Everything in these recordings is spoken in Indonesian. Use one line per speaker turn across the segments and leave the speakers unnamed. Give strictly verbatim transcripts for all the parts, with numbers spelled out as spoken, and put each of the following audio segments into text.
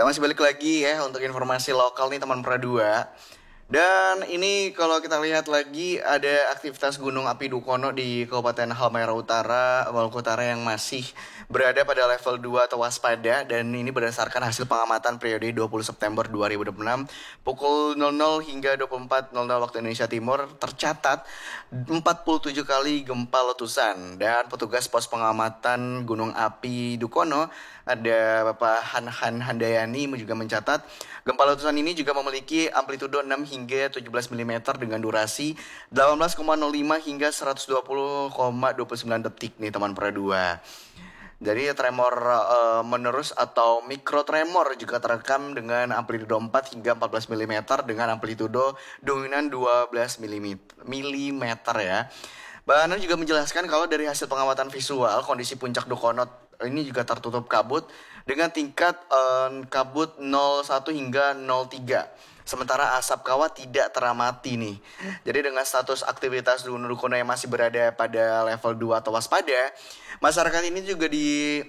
masih balik lagi ya untuk informasi lokal nih teman Pra dua. Dan ini kalau kita lihat lagi ada aktivitas gunung api Dukono di Kabupaten Halmahera Utara, Maluku Utara yang masih berada pada level dua atau waspada. Dan ini berdasarkan hasil pengamatan periode dua puluh September dua ribu dua puluh enam pukul nol nol hingga dua puluh empat nol nol waktu Indonesia Timur tercatat empat puluh tujuh kali gempa letusan. Dan petugas pos pengamatan gunung api Dukono ada Bapak Han Han Handayani juga mencatat gempa letusan ini juga memiliki amplitudo enam hingga tujuh belas milimeter dengan durasi delapan belas koma nol lima hingga seratus dua puluh koma dua puluh sembilan detik nih teman Pra dua. Jadi tremor uh, menerus atau mikrotremor juga terekam dengan amplitudo empat hingga empat belas milimeter dengan amplitudo dominan dua belas milimeter ya. Bahan juga menjelaskan kalau dari hasil pengamatan visual kondisi puncak Dukono ini juga tertutup kabut dengan tingkat um, kabut nol satu hingga nol tiga. Sementara asap kawah tidak teramati nih. Jadi dengan status aktivitas Gunung Dukono yang masih berada pada level dua atau waspada, masyarakat ini juga di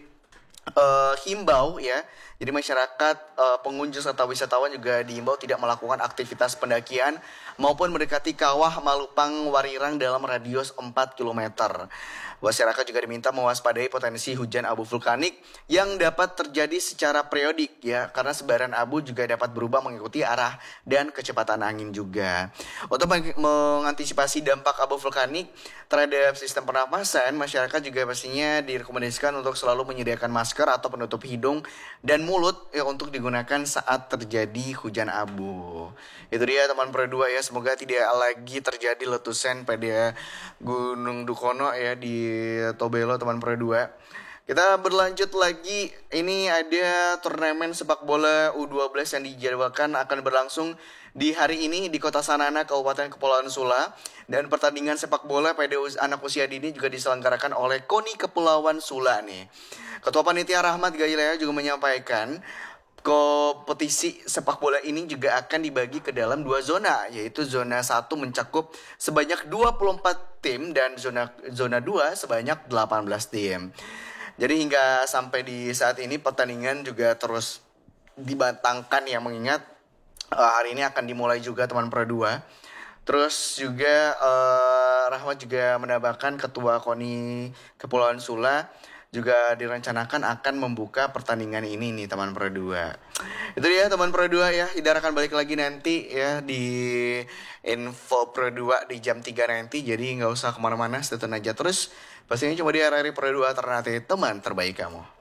uh, himbau ya. Jadi masyarakat uh, pengunjung serta wisatawan juga diimbau tidak melakukan aktivitas pendakian maupun mendekati kawah Malupang Warirang dalam radius empat kilometer. Masyarakat juga diminta mewaspadai potensi hujan abu vulkanik yang dapat terjadi secara periodik ya, karena sebaran abu juga dapat berubah mengikuti arah dan kecepatan angin juga. Untuk mengantisipasi dampak abu vulkanik terhadap sistem pernapasan, masyarakat juga pastinya direkomendasikan untuk selalu menyediakan masker atau penutup hidung dan mulut ya, untuk digunakan saat terjadi hujan abu. Itu dia teman Pra dua ya, semoga tidak lagi terjadi letusan pada Gunung Dukono ya di Tobelo teman Pra dua. Kita berlanjut lagi, ini ada turnamen sepak bola U dua belas yang dijadwalkan akan berlangsung di hari ini di Kota Sanana, Kabupaten Kepulauan Sula. Dan pertandingan sepak bola pada anak usia dini juga diselenggarakan oleh KONI Kepulauan Sula nih. Ketua Panitia Rahmat Gailea juga menyampaikan kompetisi sepak bola ini juga akan dibagi ke dalam dua zona, yaitu zona satu mencakup sebanyak dua puluh empat tim dan zona zona dua sebanyak delapan belas tim. Jadi hingga sampai di saat ini pertandingan juga terus dibatangkan ya, mengingat uh, hari ini akan dimulai juga teman Pra dua. Terus juga uh, Rahmat juga menambahkan Ketua KONI Kepulauan Sula juga direncanakan akan membuka pertandingan ini nih teman Pra dua. Itu dia teman Pra dua ya. Hidar akan balik lagi nanti ya di info Pra dua di jam tiga nanti. Jadi gak usah kemana-mana, stay tune aja terus. Pastinya cuma di R R I Pra dua Ternate, teman terbaik kamu.